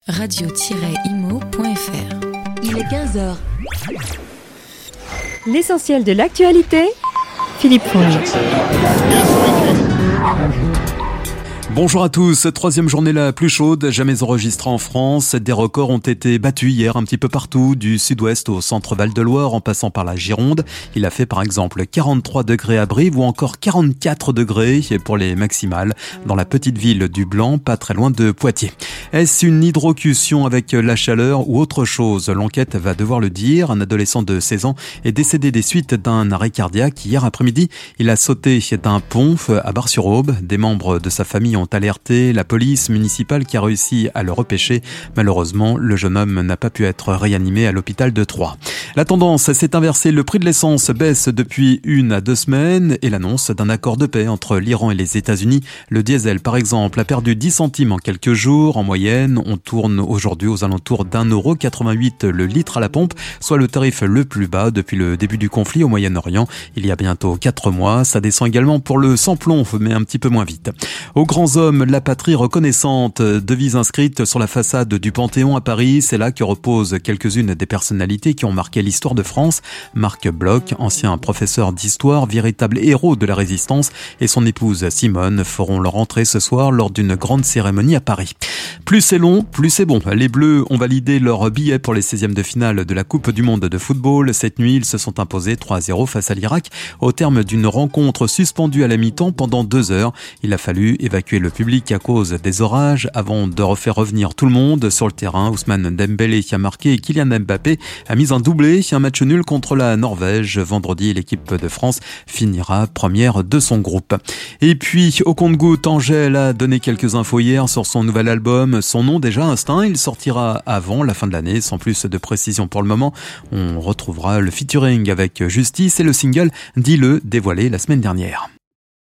radio-imo.fr. Il est 15h. L'essentiel de l'actualité, Philippe Fournier. Bonjour à tous, troisième journée la plus chaude jamais enregistrée en France. Des records ont été battus hier un petit peu partout, du sud-ouest au centre Val-de-Loire en passant par la Gironde. Il a fait par exemple 43 degrés à Brive ou encore 44 degrés pour les maximales dans la petite ville du Blanc, pas très loin de Poitiers. Est-ce une hydrocution avec la chaleur ou autre chose? L'enquête va devoir le dire. Un adolescent de 16 ans est décédé des suites d'un arrêt cardiaque. Hier après-midi, il a sauté d'un pont à Bar-sur-Aube. Des membres de sa famille ont alerté la police municipale qui a réussi à le repêcher. Malheureusement, le jeune homme n'a pas pu être réanimé à l'hôpital de Troyes. La tendance s'est inversée. Le prix de l'essence baisse depuis 1 à 2 semaines et l'annonce d'un accord de paix entre l'Iran et les États-Unis. Le diesel, par exemple, a perdu 10 centimes en quelques jours. En moyenne, on tourne aujourd'hui aux alentours d'1,88 € le litre à la pompe, soit le tarif le plus bas depuis le début du conflit au Moyen-Orient. Il y a bientôt 4 mois. Ça descend également pour le sans-plomb, mais un petit peu moins vite. Aux grands hommes, la patrie reconnaissante, devise inscrite sur la façade du Panthéon à Paris. C'est là que reposent quelques-unes des personnalités qui ont marqué l'histoire de France. Marc Bloch, ancien professeur d'histoire, véritable héros de la résistance, et son épouse Simone feront leur entrée ce soir lors d'une grande cérémonie à Paris. Plus c'est long, plus c'est bon. Les Bleus ont validé leur billet pour les 16e de finale de la Coupe du Monde de football. Cette nuit, ils se sont imposés 3-0 face à l'Irak au terme d'une rencontre suspendue à la mi-temps pendant 2 heures. Il a fallu évacuer le public à cause des orages avant de refaire revenir tout le monde sur le terrain. Ousmane Dembélé qui a marqué et Kylian Mbappé a mis un doublé. Un match nul contre la Norvège. Vendredi, l'équipe de France finira première de son groupe. Et puis, au compte-gouttes, Angèle a donné quelques infos hier sur son nouvel album. Son nom déjà, Instinct, il sortira avant la fin de l'année. Sans plus de précision pour le moment, on retrouvera le featuring avec Justice et le single Dis-le, dévoilé la semaine dernière.